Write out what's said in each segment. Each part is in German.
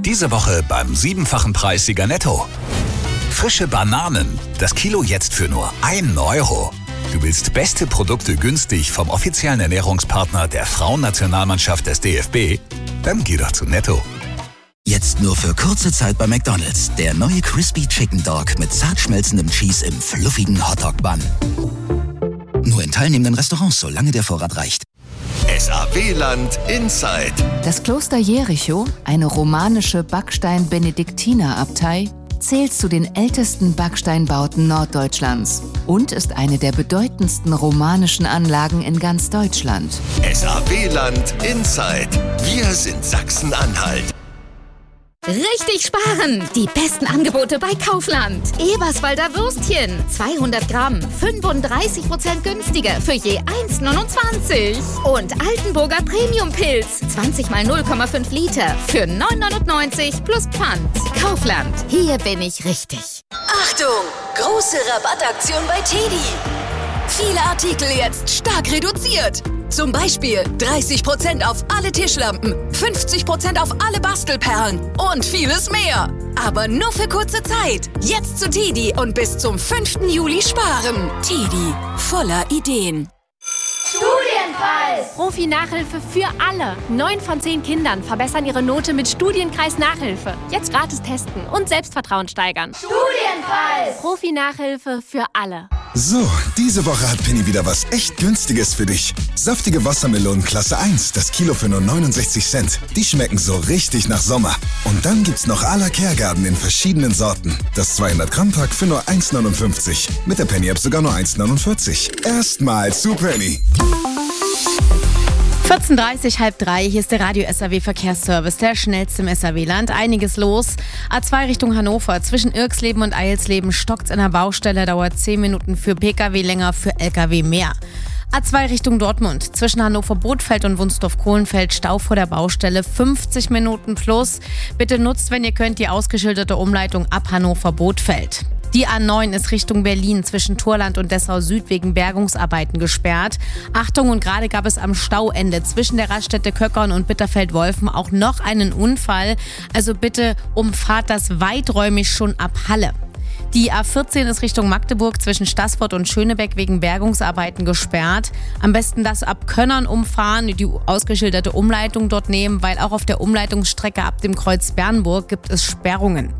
Diese Woche beim 7-fachen Preissieger Netto. Frische Bananen, das Kilo jetzt für nur 1 Euro. Du willst beste Produkte günstig vom offiziellen Ernährungspartner der Frauennationalmannschaft des DFB? Dann geh doch zu Netto. Jetzt nur für kurze Zeit bei McDonald's. Der neue Crispy Chicken Dog mit zart schmelzendem Cheese im fluffigen Hotdog-Bun. Nur in teilnehmenden Restaurants, solange der Vorrat reicht. SAW-Land Inside. Das Kloster Jericho, eine romanische Backstein-Benediktinerabtei, zählt zu den ältesten Backsteinbauten Norddeutschlands und ist eine der bedeutendsten romanischen Anlagen in ganz Deutschland. SAW-Land Inside. Wir sind Sachsen-Anhalt. Richtig sparen! Die besten Angebote bei Kaufland. Eberswalder Würstchen, 200 Gramm, 35% günstiger für je 1,29. Und Altenburger Premium-Pilz, 20 mal 0,5 Liter für 9,99 plus Pfand. Kaufland, hier bin ich richtig. Achtung! Große Rabattaktion bei TEDi. Viele Artikel jetzt stark reduziert. Zum Beispiel 30% auf alle Tischlampen, 50% auf alle Bastelperlen und vieles mehr. Aber nur für kurze Zeit. Jetzt zu TEDi und bis zum 5. Juli sparen. TEDi, voller Ideen. Studienkreis! Profi-Nachhilfe für alle. 9 von 10 Kindern verbessern ihre Note mit Studienkreis-Nachhilfe. Jetzt gratis testen und Selbstvertrauen steigern. Studienkreis! Profi-Nachhilfe für alle. So, diese Woche hat Penny wieder was echt Günstiges für dich. Saftige Wassermelonen Klasse 1, das Kilo für nur 69 Cent. Die schmecken so richtig nach Sommer. Und dann gibt's noch à la Kehrgarten in verschiedenen Sorten. Das 200-Gramm-Pack für nur 1,59. Mit der Penny-App sogar nur 1,49. Erstmal zu Penny. 14:30, halb 3, hier ist der Radio SAW Verkehrsservice, der schnellste im SAW-Land. Einiges los. A2 Richtung Hannover, zwischen Irxleben und Eilsleben stockt's in der Baustelle, dauert 10 Minuten für Pkw, länger für Lkw mehr. A2 Richtung Dortmund, zwischen Hannover-Bothfeld und Wunsdorf-Kohlenfeld, Stau vor der Baustelle, 50 Minuten plus. Bitte nutzt, wenn ihr könnt, die ausgeschilderte Umleitung ab Hannover-Bothfeld. Die A9 ist Richtung Berlin zwischen Thorland und Dessau Süd wegen Bergungsarbeiten gesperrt. Achtung, und gerade gab es am Stauende zwischen der Raststätte Köckern und Bitterfeld-Wolfen auch noch einen Unfall. Also bitte umfahrt das weiträumig schon ab Halle. Die A14 ist Richtung Magdeburg zwischen Staßfurt und Schönebeck wegen Bergungsarbeiten gesperrt. Am besten das ab Könnern umfahren, die ausgeschilderte Umleitung dort nehmen, weil auch auf der Umleitungsstrecke ab dem Kreuz Bernburg gibt es Sperrungen.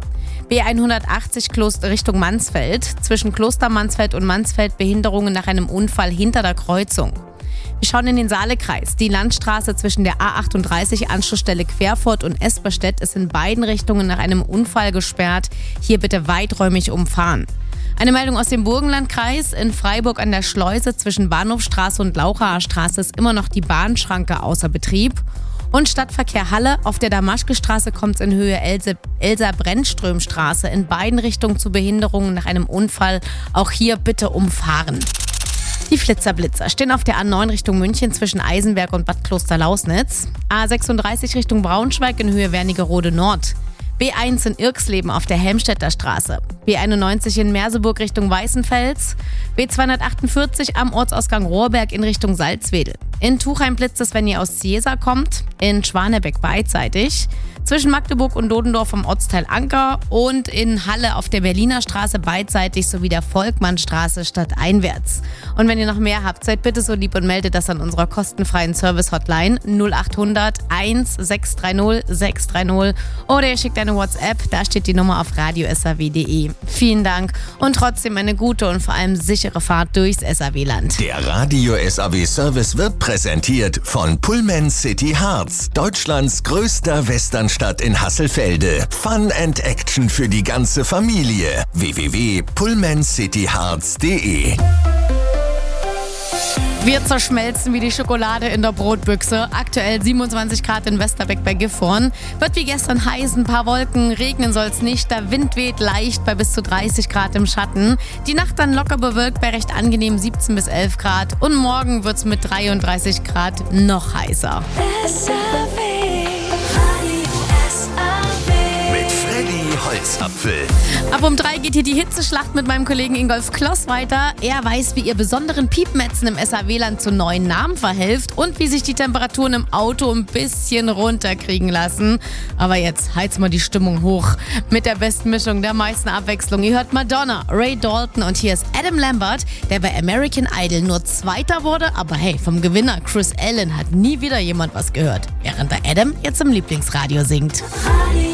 B180 Richtung Mansfeld, zwischen Kloster Mansfeld und Mansfeld Behinderungen nach einem Unfall hinter der Kreuzung. Wir schauen in den Saalekreis. Die Landstraße zwischen der A38 Anschlussstelle Querfurt und Esperstedt ist in beiden Richtungen nach einem Unfall gesperrt. Hier bitte weiträumig umfahren. Eine Meldung aus dem Burgenlandkreis. In Freiburg an der Schleuse zwischen Bahnhofstraße und Lauchaer Straße ist immer noch die Bahnschranke außer Betrieb. Und Stadtverkehr Halle, auf der Damaschkestraße kommt es in Höhe Elsa-Brennström-Straße in beiden Richtungen zu Behinderungen nach einem Unfall. Auch hier bitte umfahren. Die Flitzerblitzer stehen auf der A9 Richtung München zwischen Eisenberg und Bad Klosterlausnitz. A36 Richtung Braunschweig in Höhe Wernigerode Nord. B1 in Irxleben auf der Helmstedter Straße. B91 in Merseburg Richtung Weißenfels. B248 am Ortsausgang Rohrberg in Richtung Salzwedel. In Tuchheim blitzt es, wenn ihr aus Ziesa kommt. In Schwanebeck beidseitig. Zwischen Magdeburg und Dodendorf am Ortsteil Anker. Und in Halle auf der Berliner Straße beidseitig sowie der Volkmannstraße stadteinwärts. Und wenn ihr noch mehr habt, seid bitte so lieb und meldet das an unserer kostenfreien Service-Hotline 0800 1630 630 oder ihr schickt eine WhatsApp, da steht die Nummer auf radiosaw.de. Vielen Dank und trotzdem eine gute und vor allem sichere Fahrt durchs SAW-Land. Der Radio SAW-Service wird präsentiert von Pullman City Hearts, Deutschlands größter Westernstadt in Hasselfelde. Fun and Action für die ganze Familie. www.pullmancityhearts.de. Wir zerschmelzen wie die Schokolade in der Brotbüchse. Aktuell 27 Grad in Westerbeck bei Gifhorn. Wird wie gestern heiß, ein paar Wolken, regnen soll es nicht. Der Wind weht leicht bei bis zu 30 Grad im Schatten. Die Nacht dann locker bewölkt bei recht angenehm 17 bis 11 Grad. Und morgen wird es mit 33 Grad noch heißer. Mit Freddy Holzapfel. Apfel. Ab um 3 geht hier die Hitzeschlacht mit meinem Kollegen Ingolf Kloss weiter. Er weiß, wie ihr besonderen Piepmetzen im SAW-Land zu neuen Namen verhelft und wie sich die Temperaturen im Auto ein bisschen runterkriegen lassen. Aber jetzt heizt mal die Stimmung hoch mit der besten Mischung, der meisten Abwechslung. Ihr hört Madonna, Ray Dalton und hier ist Adam Lambert, der bei American Idol nur Zweiter wurde. Aber hey, vom Gewinner Chris Allen hat nie wieder jemand was gehört, während der Adam jetzt im Lieblingsradio singt.